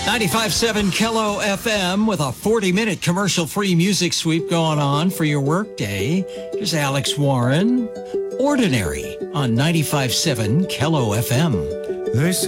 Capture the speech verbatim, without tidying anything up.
ninety-five point seven Kello F M with a forty-minute commercial-free music sweep going on for your workday. Here's Alex Warren, Ordinary on ninety-five point seven Kello F M. They say